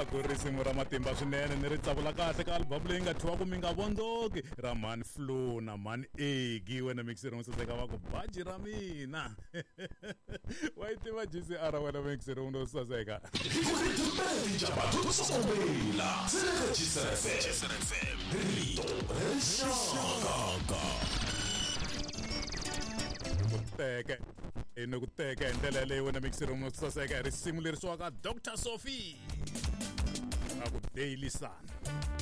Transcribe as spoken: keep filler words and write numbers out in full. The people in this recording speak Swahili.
ku risimu ra matimba swinene ni ri tsavula kahle ka album leyi nga thyiwa ku mi nga vondoki ra Man Flow na Man Egi wena mixer n'wisaseka va ku baji ra mina wa yi tiva G C R wena mixer n'wi saseka teke ene ku teka ndlela leyi wena mixer n'wi saseka risimu leri swa ka Doctor Sophie aku Daily Sun.